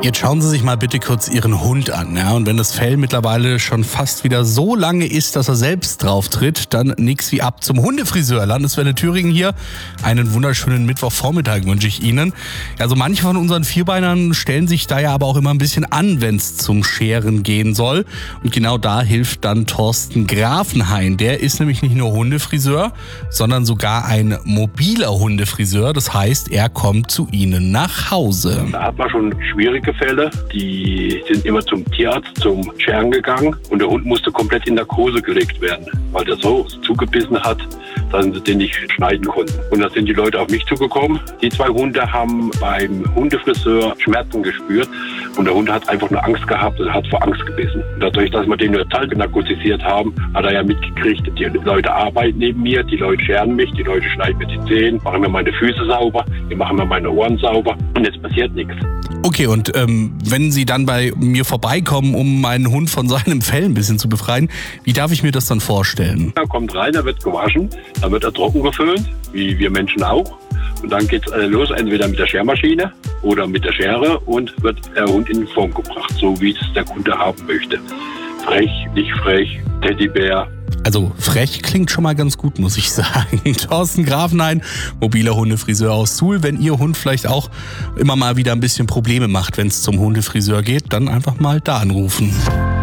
Jetzt schauen Sie sich mal bitte kurz Ihren Hund an. Ja? Und wenn das Fell mittlerweile schon fast wieder so lange ist, dass er selbst drauf tritt, dann nix wie ab zum Hundefriseur. Landeswelle Thüringen hier. Einen wunderschönen Mittwochvormittag wünsche ich Ihnen. Also manche von unseren Vierbeinern stellen sich da ja aber auch immer ein bisschen an, wenn es zum Scheren gehen soll. Und genau da hilft dann Thorsten Grafenhain. Der ist nämlich nicht nur Hundefriseur, sondern sogar ein mobiler Hundefriseur. Das heißt, er kommt zu Ihnen nach Hause. Da hat man schon schwierige Fälle. Die sind immer zum Tierarzt, zum Scheren gegangen und der Hund musste komplett in Narkose gelegt werden, weil der so zugebissen hat, dass sie den nicht schneiden konnten. Und da sind die Leute auf mich zugekommen. Die 2 Hunde haben beim Hundefriseur Schmerzen gespürt und der Hund hat einfach nur Angst gehabt und hat vor Angst gebissen. Und dadurch, dass wir den nur narkotisiert haben, hat er ja mitgekriegt, die Leute arbeiten neben mir, die Leute scheren mich, die Leute schneiden mir die Zähne, machen mir meine Füße sauber, die machen mir meine Ohren sauber und jetzt passiert nichts. Okay, und wenn Sie dann bei mir vorbeikommen, um meinen Hund von seinem Fell ein bisschen zu befreien, wie darf ich mir das dann vorstellen? Er kommt rein, er wird gewaschen, dann wird er trocken geföhnt, wie wir Menschen auch. Und dann geht's los, entweder mit der Schermaschine oder mit der Schere und wird der Hund in Form gebracht, so wie es der Kunde haben möchte. Frech, nicht frech, Teddybär. Also frech klingt schon mal ganz gut, muss ich sagen. Thorsten Grafenhain, mobiler Hundefriseur aus Suhl. Wenn Ihr Hund vielleicht auch immer mal wieder ein bisschen Probleme macht, wenn es zum Hundefriseur geht, dann einfach mal da anrufen.